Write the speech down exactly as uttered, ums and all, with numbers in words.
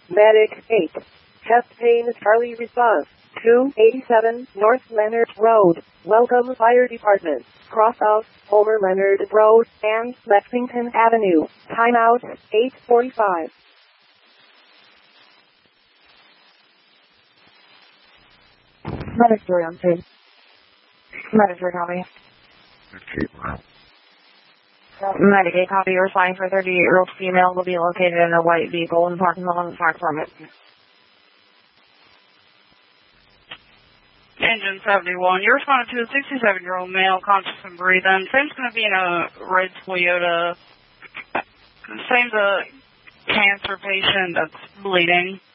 Medic eight. Chest pain Charlie response. two eighty-seven North Leonard Road. Welcome Fire Department. Cross out Homer Leonard Road and Lexington Avenue. Timeout eight forty-five. Medic three on scene. Medic three copy. Medic eight copy. You're flying for a thirty-eight-year-old female will be located in a white vehicle in the parking lot on the fire from it. Engine seventy-one, you're responding to a sixty-seven-year-old male, conscious and breathing. Same's going to be in a red Toyota. Same's a cancer patient that's bleeding.